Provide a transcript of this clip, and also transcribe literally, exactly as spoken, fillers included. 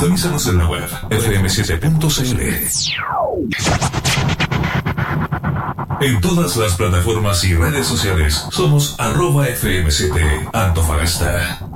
Sintonízanos en la web f m siete punto c l. En todas las plataformas y redes sociales somos arroba F M siete Antofagasta.